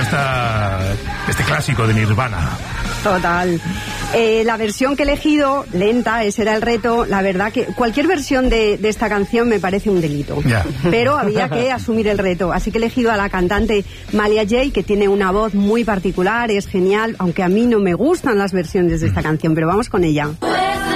este clásico de Nirvana. Total. La versión que he elegido, lenta, ese era el reto. La verdad que cualquier versión de esta canción me parece un delito. Yeah. Pero había que asumir el reto. Así que he elegido a la cantante Malia Jay, que tiene una voz muy particular, es genial, aunque a mí no me gustan las versiones de esta canción, pero vamos con ella.